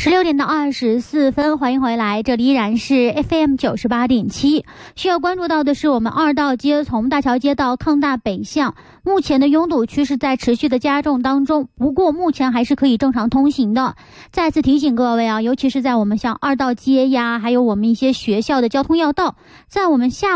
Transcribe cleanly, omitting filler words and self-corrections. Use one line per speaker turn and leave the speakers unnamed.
16:24，欢迎回来，这里依然是 FM 98.7。需要关注到的是，我们二道街从大桥街到康大北向，目前的拥堵趋势在持续的加重当中，不过目前还是可以正常通行的。再次提醒各位啊，尤其是在我们像二道街呀，还有我们一些学校的交通要道，在我们下